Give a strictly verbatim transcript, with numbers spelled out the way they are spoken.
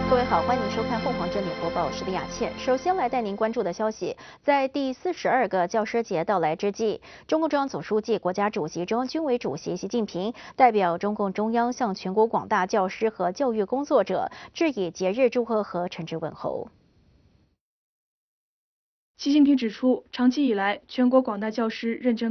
各位好，欢迎收看凤凰真理播报，我是李雅倩。首先来带您关注的消息，在第四十二个教师节到来之际，中共中央总书记、国家主席、中央军委主席习近平代表中共中央向全国广大教师和教育工作者致以节日祝贺和诚挚问候。 习近平指出，长期以来，全国广大教师认真